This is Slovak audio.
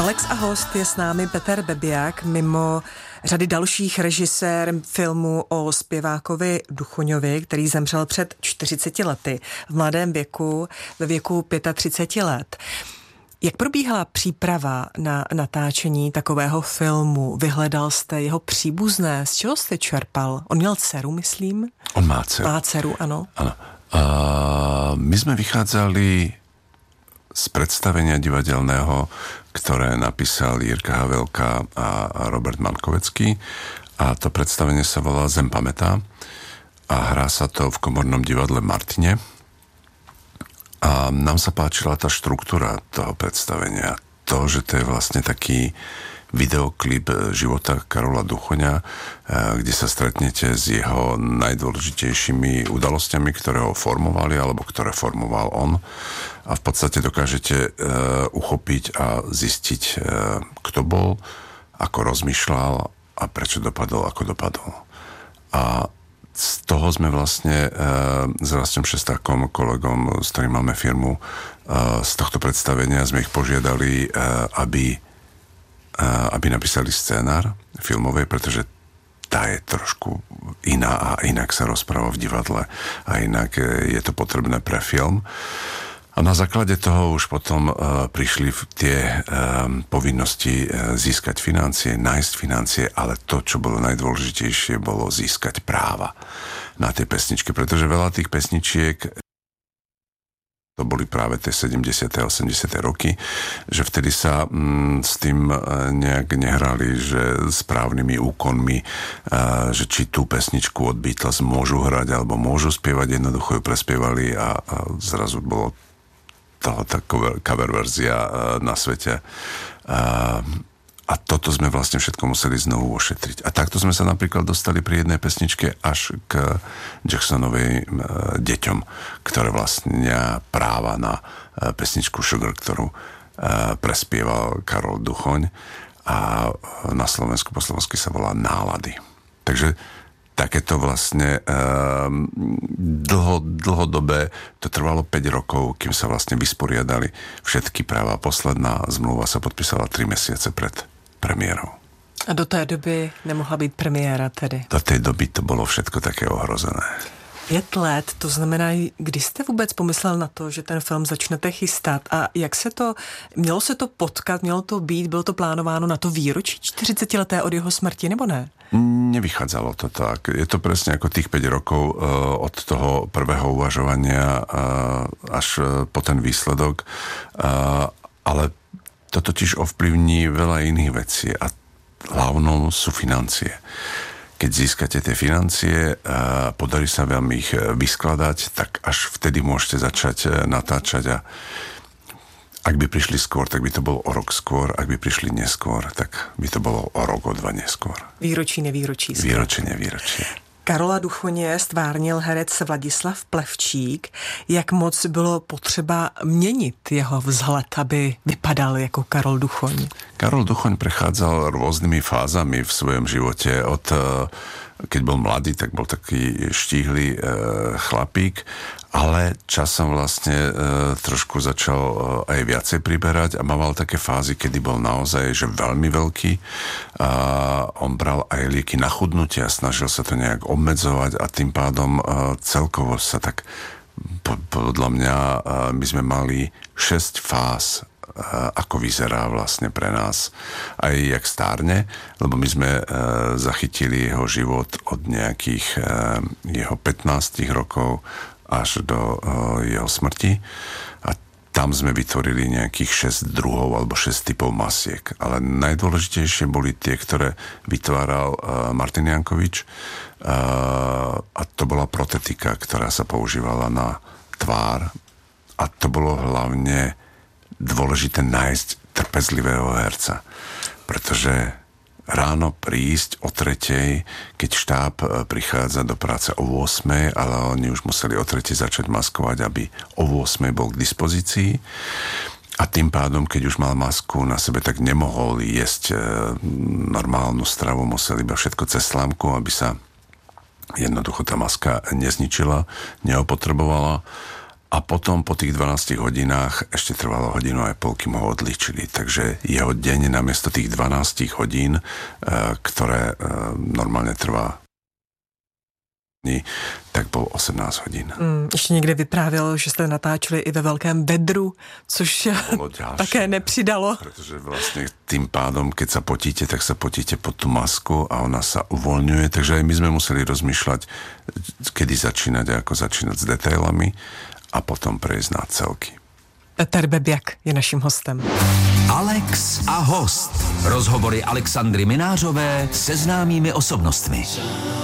Alex a host je s námi Peter Bebiak, mimo řady dalších režisér filmu o zpěvákovi Duchoňovi, který zemřel před 40 lety v mladém věku, ve věku 35 let. Jak probíhala příprava na natáčení takového filmu? Vyhledal jste jeho příbuzné? Z čeho jste čerpal? On měl dceru, myslím? On má dceru. Má dceru, ano. Áno. My sme vychádzali z predstavenia divadelného, ktoré napísal Jirka Havelka a Robert Mankovecký. A to predstavenie sa volá Zem pamätá a hrá sa to v Komornom divadle v Martine. A nám sa páčila tá štruktúra toho predstavenia. To, že to je vlastne taký videoklip života Karola Duchoňa, kde sa stretnete s jeho najdôležitejšími udalosťami, ktoré ho formovali, alebo ktoré formoval on. A v podstate dokážete uchopiť a zistiť, kto bol, ako rozmýšľal a prečo dopadol, ako dopadol. A z toho sme vlastne s Rastom Šestákom, kolegom, s ktorým máme firmu, z tohto predstavenia sme ich požiadali, aby napísali scénár filmovej, pretože tá je trošku iná a inak sa rozpráva v divadle a inak je to potrebné pre film. A na základe toho už potom prišli tie povinnosti získať financie, nájsť financie, ale to, čo bolo najdôležitejšie, bolo získať práva na tie pesničky, pretože veľa tých pesničiek to boli práve tie 70. a 80. roky, že vtedy sa s tým nejak nehrali, že správnymi úkonmi, že či tú pesničku od Beatles môžu hrať, alebo môžu spievať, jednoducho ju prespievali a zrazu bolo toho tá cover verzia na svete. A toto sme vlastne všetko museli znovu ošetriť. A takto sme sa napríklad dostali pri jednej pesničke až k Jacksonovej Deťom, ktoré vlastnia práva na pesničku Sugar, ktorú prespieval Karol Duchoň a na Slovensku po slovensky sa volá Nálady. Takže takéto vlastne dlhodobé, to trvalo 5 rokov, kým sa vlastne vysporiadali všetky práva. Posledná zmluva sa podpísala 3 mesiace pred premiérou. A do té doby nemohla být premiéra tedy? Do té doby to bylo všetko také ohrozené. 5 let, to znamená, kdy jste vůbec pomyslel na to, že ten film začnete chystat a jak se to, mělo se to potkat, mělo to být, bylo to plánováno na to výročí 40leté od jeho smrti, nebo ne? Nevychádzalo to tak. Je to presne ako tých 5 rokov od toho prvého uvažovania až po ten výsledok, ale to totiž ovplyvní veľa iných vecí a hlavnou sú financie. Keď získate tie financie, podarí sa vám ich vyskladať, tak až vtedy môžete začať natáčať a ak by prišli skôr, tak by to bolo o rok skôr, ak by prišli neskôr, tak by to bolo o rok, o 2 neskôr. Výročí, nevýročí. Výročí, nevýročí. Karola Duchoně stvárnil herec Vladislav Plevčík. Jak moc bylo potřeba měnit jeho vzhled, aby vypadal jako Karol Duchoň? Karol Duchoň prechádzal rôznymi fázami v svojom živote. Keď bol mladý, tak bol taký štíhly chlapík, ale časom vlastne trošku začal aj viacej priberať a mával také fázy, kedy bol naozaj že veľmi veľký. A on bral aj lieky na chudnutie a snažil sa to nejak obmedzovať a tým pádom celkovo sa tak podľa mňa my sme mali 6 fáz, ako vyzerá vlastne pre nás aj jak stárne, lebo my sme zachytili jeho život od nejakých jeho 15 rokov až do jeho smrti a tam sme vytvorili nejakých 6 druhov alebo 6 typov masiek. Ale najdôležitejšie boli tie, ktoré vytváral Martin Jankovič a to bola protetika, ktorá sa používala na tvár a to bolo hlavne dôležité nájsť trpezlivého herca, pretože ráno prísť o 3:00, keď štáb prichádza do práce o 8:00, ale oni už museli o 3:00 začať maskovať, aby o 8:00 bol k dispozícii. A tým pádom, keď už mal masku na sebe, tak nemohol jesť normálnu stravu, musel iba všetko cez slámku, aby sa jednoducho tá maska nezničila, neopotrebovala. a potom po tých 12 hodinách ešte trvalo hodinu aj pol, kým ho odlíčili. Takže jeho deň namiesto tých 12 hodín, ktoré normálne trvá, tak bol 18 hodín. Ještě někde vyprávěl, že jste natáčeli i ve velkém vedru, což také nepřidalo. Protože vlastne tým pádom, keď sa potíte, tak sa potíte pod tú masku a ona sa uvoľňuje, takže aj my sme museli rozmýšľať, kedy začínať a ako začínať s detailami a potom prejsť na celky. Petr Bebiak je naším hostem. Alex a host. Rozhovory Alexandry Minářové se známými osobnostmi.